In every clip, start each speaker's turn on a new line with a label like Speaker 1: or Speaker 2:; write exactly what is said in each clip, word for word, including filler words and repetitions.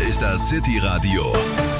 Speaker 1: ist das City Radio,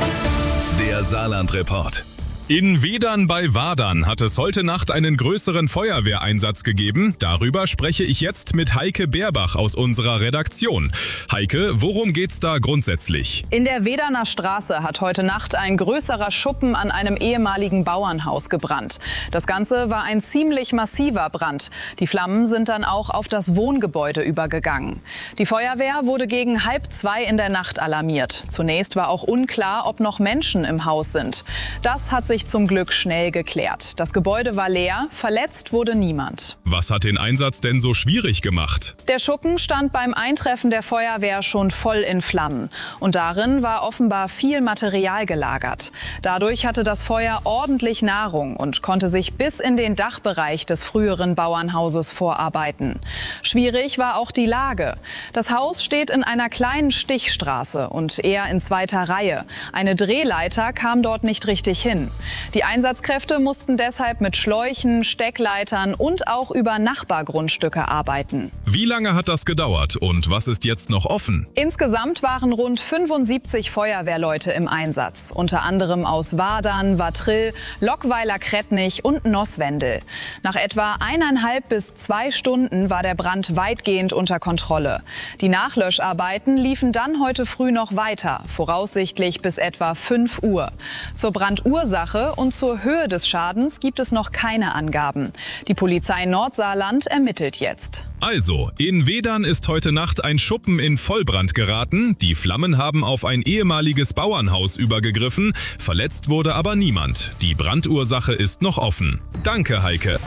Speaker 1: der Saarland-Report.
Speaker 2: In Wedern bei Wadern hat es heute Nacht einen größeren Feuerwehreinsatz gegeben. Darüber spreche ich jetzt mit Heike Beerbach aus unserer Redaktion. Heike, worum geht's da grundsätzlich?
Speaker 3: In der Wedaner Straße hat heute Nacht ein größerer Schuppen an einem ehemaligen Bauernhaus gebrannt. Das Ganze war ein ziemlich massiver Brand. Die Flammen sind dann auch auf das Wohngebäude übergegangen. Die Feuerwehr wurde gegen halb zwei in der Nacht alarmiert. Zunächst war auch unklar, ob noch Menschen im Haus sind. Das hat sich zum Glück schnell geklärt. Das Gebäude war leer, verletzt wurde niemand.
Speaker 2: Was hat den Einsatz denn so schwierig gemacht?
Speaker 3: Der Schuppen stand beim Eintreffen der Feuerwehr schon voll in Flammen. Und darin war offenbar viel Material gelagert. Dadurch hatte das Feuer ordentlich Nahrung und konnte sich bis in den Dachbereich des früheren Bauernhauses vorarbeiten. Schwierig war auch die Lage. Das Haus steht in einer kleinen Stichstraße und eher in zweiter Reihe. Eine Drehleiter kam dort nicht richtig hin. Die Einsatzkräfte mussten deshalb mit Schläuchen, Steckleitern und auch über Nachbargrundstücke arbeiten.
Speaker 2: Wie lange hat das gedauert und was ist jetzt noch offen?
Speaker 3: Insgesamt waren rund fünfundsiebzig Feuerwehrleute im Einsatz. Unter anderem aus Wadern, Wattrill, Lockweiler-Krettnich und Nosswendel. Nach etwa eineinhalb bis zwei Stunden war der Brand weitgehend unter Kontrolle. Die Nachlöscharbeiten liefen dann heute früh noch weiter, voraussichtlich bis etwa fünf Uhr. Zur Brandursache und zur Höhe des Schadens gibt es noch keine Angaben. Die Polizei Nordsaarland ermittelt jetzt.
Speaker 2: Also, in Wedern ist heute Nacht ein Schuppen in Vollbrand geraten. Die Flammen haben auf ein ehemaliges Bauernhaus übergegriffen. Verletzt wurde aber niemand. Die Brandursache ist noch offen. Danke, Heike.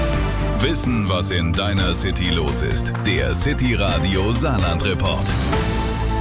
Speaker 1: Wissen, was in deiner City los ist. Der City Radio Saarland-Report.